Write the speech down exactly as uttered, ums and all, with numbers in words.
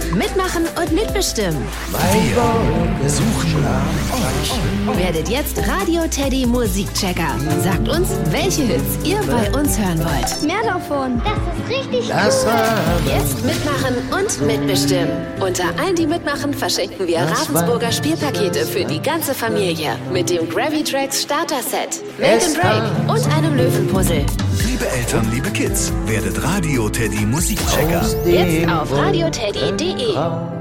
Mitmachen und mitbestimmen. Wir suchen euch. Werdet jetzt Radio Teddy Musikchecker. Sagt uns, welche Hits ihr bei uns hören wollt. Mehr davon. Das ist richtig Das cool. war Jetzt mitmachen und mitbestimmen. Unter allen, die mitmachen, verschenken wir Ravensburger Spielpakete für die ganze Familie. Mit dem Gravitrax Starter Set, Make and Break und einem Löwenpuzzle. Liebe Eltern, liebe Kids, werdet Radio Teddy Musikchecker. Jetzt auf radio teddy punkt de.